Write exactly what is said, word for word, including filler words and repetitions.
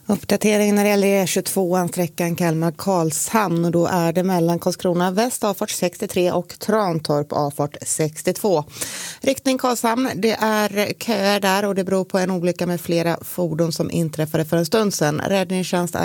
Uppdatering när det gäller E tjugotvå, sträckan Kalmar-Karlshamn, och då är det mellan Karlskrona väst avfart sextiotre och Trantorp avfart sextiotvå. Riktning Karlshamn, det är köer där och det beror på en olycka med flera fordon som inträffade för en stund sedan. Räddningstjänst